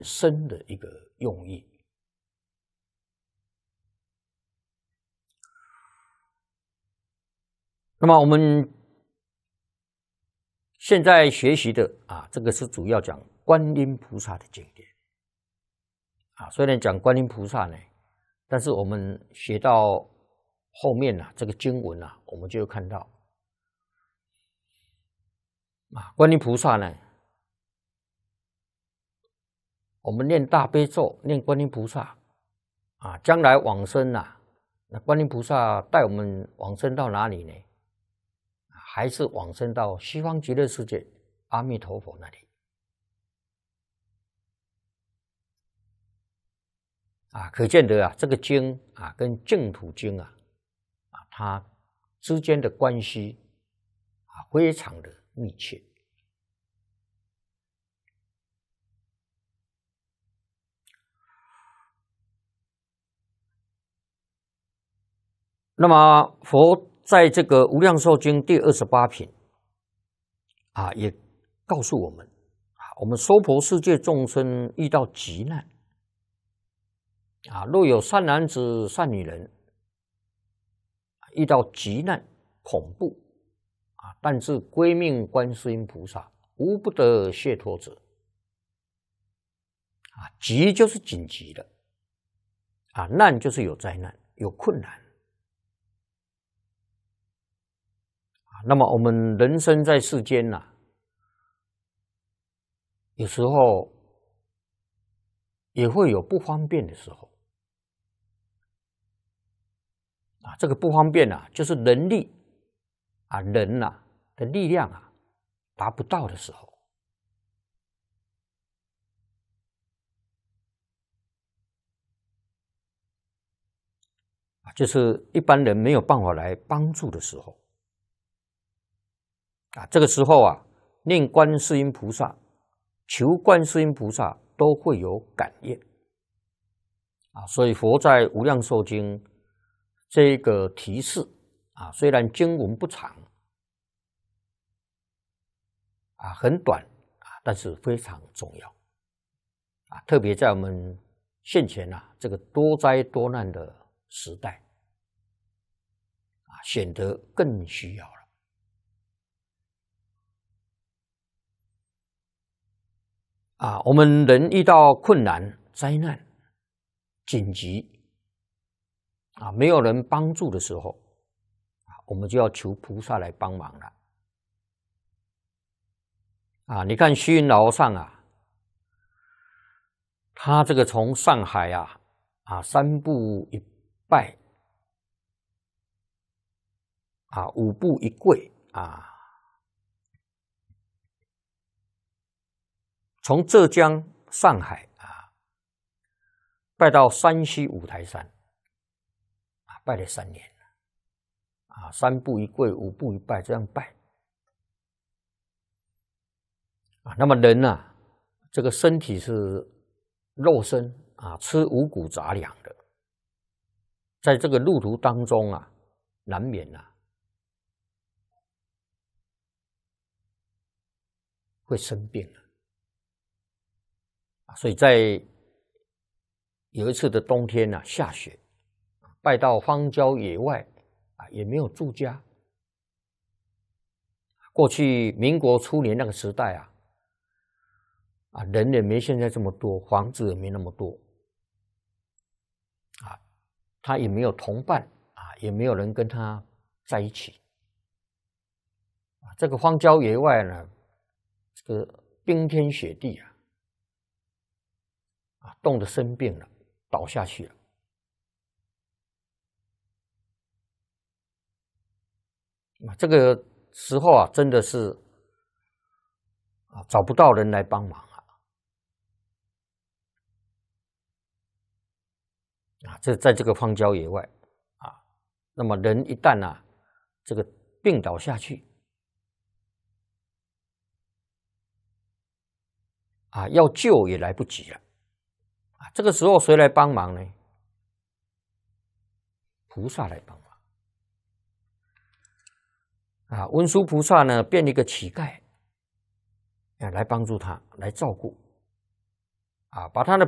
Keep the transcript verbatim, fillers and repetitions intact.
深的一个用意。那么我们现在学习的啊，这个是主要讲观音菩萨的经典啊。虽然讲观音菩萨呢，但是我们学到后面啊，这个经文啊，我们就会看到啊，观音菩萨呢，我们念大悲咒，念观音菩萨啊，将来往生啊，那观音菩萨带我们往生到哪里呢？还是往生到西方极乐世界阿弥陀佛那里啊，可见得啊，这个经啊跟净土经啊啊它之间的关系啊非常的密切。那么佛在这个《无量寿经》第二十八品啊，也告诉我们啊，我们娑婆世界众生遇到急难啊，若有善男子、善女人遇到急难、恐怖啊，但是归命观世音菩萨，无不得解脱者啊。急就是紧急的啊，难就是有灾难、有困难。那么我们人生在世间呐、啊，有时候也会有不方便的时候啊。这个不方便啊，就是人力啊，人呐、啊、的力量啊达不到的时候啊，就是一般人没有办法来帮助的时候。啊，这个时候啊，念观世音菩萨，求观世音菩萨都会有感应啊。所以佛在《无量寿经》这个提示啊，虽然经文不长啊，很短啊，但是非常重要啊。特别在我们现前啊这个多灾多难的时代啊，显得更需要了。啊，我们人遇到困难、灾难、紧急啊，没有人帮助的时候啊，我们就要求菩萨来帮忙了。啊，你看虚云老和尚啊，他这个从上海啊啊三步一拜啊，五步一跪啊。从浙江、上海啊，拜到山西五台山啊，拜了三年啊，三步一跪，五步一拜，这样拜啊。那么人啊，这个身体是肉身啊，吃五谷杂粮的，在这个路途当中啊，难免啊会生病了。所以在有一次的冬天啊，下雪，拜到荒郊野外啊，也没有住家。过去民国初年那个时代啊，啊，人也没现在这么多，房子也没那么多，啊，他也没有同伴啊，也没有人跟他在一起。啊，这个荒郊野外呢，这个冰天雪地啊。啊，冻得生病了，倒下去了。啊，这个时候啊，真的是啊，找不到人来帮忙啊。啊，这在这个荒郊野外啊，那么人一旦啊，这个病倒下去啊，要救也来不及了。啊，这个时候谁来帮忙呢？菩萨来帮忙。啊，文殊菩萨呢，变一个乞丐啊，来帮助他，来照顾。 啊，把他的